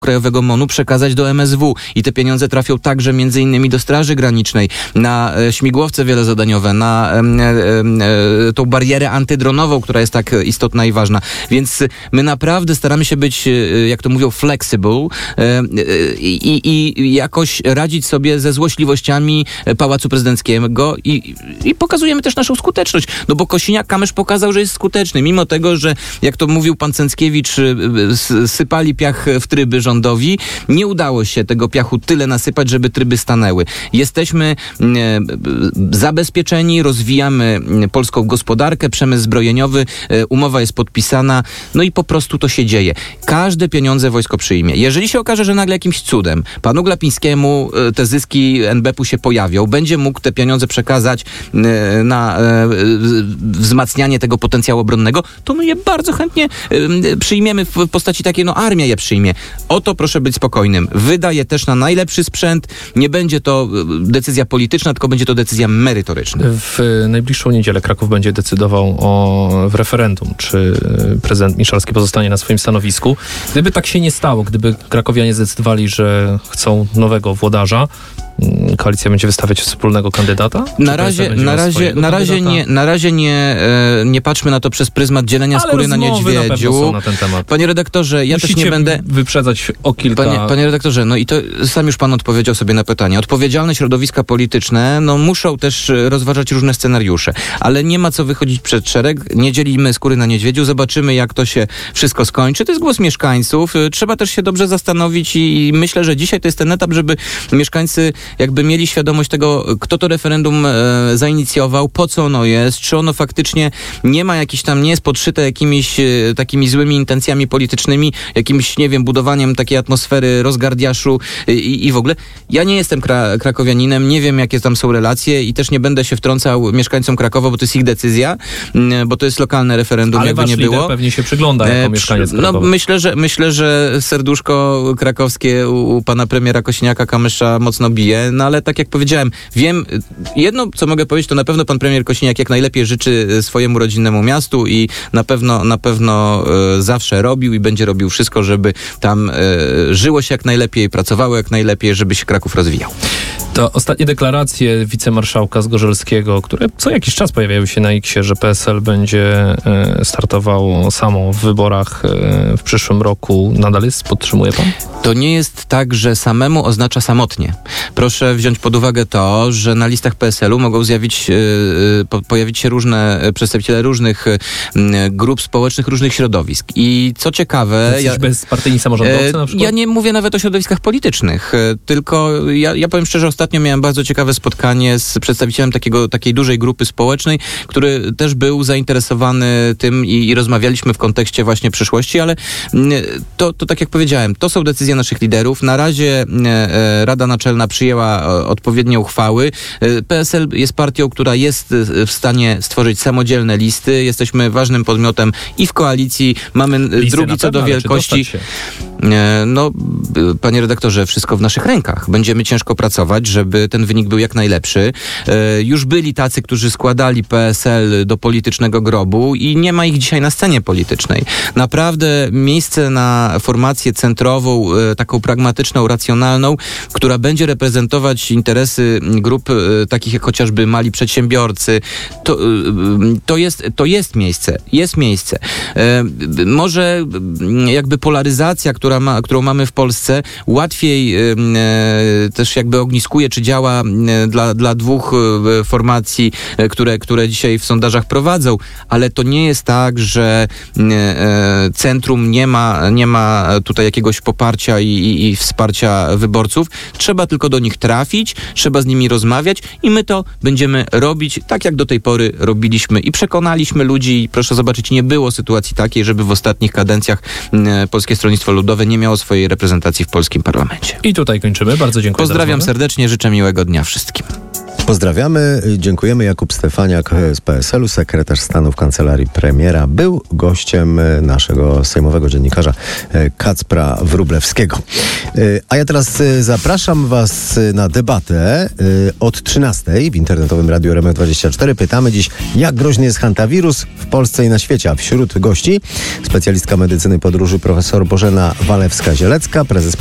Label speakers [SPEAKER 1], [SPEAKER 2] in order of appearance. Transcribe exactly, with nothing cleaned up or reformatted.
[SPEAKER 1] Krajowego M O N-u przekazać do M S W i te pieniądze trafią także między innymi do Straży Granicznej, na e, śmigłowce wielozadaniowe, na e, e, tą barierę antydronową, która jest tak istotna i ważna. Więc my naprawdę staramy się być, e, jak to mówią, flexible e, e, i, i jakoś radzić sobie ze złośliwościami Pałacu Prezydenckiego i, i pokazujemy też naszą skuteczność. No bo Kosiniak-Kamysz pokazał, że jest skuteczny, mimo tego, że jak to mówił pan Cęckiewicz, sypali piach w tryby rządowi, nie udało się tego piachu tyle nasypać, żeby tryby stanęły. Jesteśmy e, zabezpieczeni, rozwijamy polską gospodarkę, przemysł zbrojeniowy, e, umowa jest podpisana, no i po prostu to się dzieje. Każde pieniądze wojsko przyjmie. Jeżeli się okaże, że nagle jakimś cudem panu Glapińskiemu e, te zyski en be pe u się pojawią, będzie mógł te pieniądze przekazać e, na e, wzmacnianie tego potencjału obronnego, to my je bardzo chętnie e, przyjmiemy w postaci takiej, no armia je przyjmie. O to proszę być spokojnym. Wydaje też na najlepszy sprzęt. Nie będzie to decyzja polityczna, tylko będzie to decyzja merytoryczna.
[SPEAKER 2] W najbliższą niedzielę Kraków będzie decydował o, w referendum, czy prezydent Miszalski pozostanie na swoim stanowisku. Gdyby tak się nie stało, gdyby krakowianie zdecydowali, że chcą nowego włodarza, koalicja będzie wystawiać wspólnego kandydata?
[SPEAKER 1] Na razie, na razie, na razie nie, na razie nie, e, nie patrzmy na to przez pryzmat dzielenia
[SPEAKER 2] ale
[SPEAKER 1] skóry na niedźwiedziu.
[SPEAKER 2] Na, na ten temat.
[SPEAKER 1] Panie redaktorze, ja
[SPEAKER 2] Musicie
[SPEAKER 1] też nie będę
[SPEAKER 2] wyprzedzać o kilka...
[SPEAKER 1] Panie, panie redaktorze, no i to sam już pan odpowiedział sobie na pytanie. Odpowiedzialne środowiska polityczne, no muszą też rozważać różne scenariusze, ale nie ma co wychodzić przed szereg. Nie dzielimy skóry na niedźwiedziu, zobaczymy, jak to się wszystko skończy. To jest głos mieszkańców. Trzeba też się dobrze zastanowić i, i myślę, że dzisiaj to jest ten etap, żeby mieszkańcy jakby mieli świadomość tego, kto to referendum e, zainicjował, po co ono jest, czy ono faktycznie nie ma jakichś tam, nie jest podszyte jakimiś e, takimi złymi intencjami politycznymi, jakimś, nie wiem, budowaniem takiej atmosfery rozgardiaszu e, i, i w ogóle. Ja nie jestem kra- krakowianinem, nie wiem, jakie tam są relacje i też nie będę się wtrącał mieszkańcom Krakowa, bo to jest ich decyzja, m, bo to jest lokalne referendum,
[SPEAKER 2] ale
[SPEAKER 1] jakby
[SPEAKER 2] wasz
[SPEAKER 1] nie
[SPEAKER 2] lider
[SPEAKER 1] było.
[SPEAKER 2] Pewnie się przygląda jako e, mieszkaniec Krakowa.
[SPEAKER 1] No myślę, że myślę, że serduszko krakowskie u, u pana premiera Kosiniaka-Kamysza mocno bije, no ale tak jak powiedziałem, wiem, jedno co mogę powiedzieć, to na pewno pan premier Kosiniak jak najlepiej życzy swojemu rodzinnemu miastu i na pewno, na pewno e, zawsze robił i będzie robił wszystko, żeby tam e, żyło się jak najlepiej, pracowało jak najlepiej, żeby się Kraków rozwijał.
[SPEAKER 2] To ostatnie deklaracje wicemarszałka Zgorzelskiego, które co jakiś czas pojawiały się na X-ie, że P S L będzie startował samo w wyborach w przyszłym roku. Nadal jest? Podtrzymuje pan?
[SPEAKER 1] To nie jest tak, że samemu oznacza samotnie. Proszę wziąć pod uwagę to, że na listach P S L u mogą zjawić, po, pojawić się różne przedstawiciele różnych grup społecznych, różnych środowisk. I co ciekawe...
[SPEAKER 2] Ja, bezpartyjni samorządowcy na przykład?
[SPEAKER 1] Ja nie mówię nawet o środowiskach politycznych, tylko ja, ja powiem szczerze, ostatnio miałem bardzo ciekawe spotkanie z przedstawicielem takiego, takiej dużej grupy społecznej, który też był zainteresowany tym i, i rozmawialiśmy w kontekście właśnie przyszłości, ale to, to tak jak powiedziałem, to są decyzje naszych liderów. Na razie e, Rada Naczelna przyjęła e, odpowiednie uchwały. E, P S L jest partią, która jest w stanie stworzyć samodzielne listy. Jesteśmy ważnym podmiotem i w koalicji. Mamy listy drugi co do wielkości. E, no, panie redaktorze, wszystko w naszych rękach. Będziemy ciężko pracować, żeby ten wynik był jak najlepszy. E, już byli tacy, którzy składali P S L do politycznego grobu i nie ma ich dzisiaj na scenie politycznej. Naprawdę miejsce na formację centrową, e, taką pragmatyczną, racjonalną, która będzie reprezentować interesy grup e, takich jak chociażby mali przedsiębiorcy, to, e, to, jest, to jest miejsce. Jest miejsce. E, może jakby polaryzacja, która ma, którą mamy w Polsce, łatwiej e, też jakby ogniskuje, czy działa dla, dla dwóch formacji, które, które dzisiaj w sondażach prowadzą, ale to nie jest tak, że centrum nie ma, nie ma tutaj jakiegoś poparcia i, i, i wsparcia wyborców. Trzeba tylko do nich trafić, trzeba z nimi rozmawiać i my to będziemy robić tak, jak do tej pory robiliśmy i przekonaliśmy ludzi. Proszę zobaczyć, nie było sytuacji takiej, żeby w ostatnich kadencjach Polskie Stronnictwo Ludowe nie miało swojej reprezentacji w polskim parlamencie.
[SPEAKER 2] I tutaj kończymy. Bardzo dziękuję.
[SPEAKER 1] Pozdrawiam serdecznie, życzę miłego dnia wszystkim.
[SPEAKER 3] Pozdrawiamy, dziękujemy. Jakub Stefaniak z P S L u, sekretarz stanu w kancelarii premiera, był gościem naszego sejmowego dziennikarza Kacpra Wróblewskiego. A ja teraz zapraszam was na debatę od trzynastej w internetowym radiu R M F dwadzieścia cztery. Pytamy dziś, jak groźny jest hantawirus w Polsce i na świecie. A wśród gości specjalistka medycyny podróży profesor Bożena Walewska-Zielecka, prezes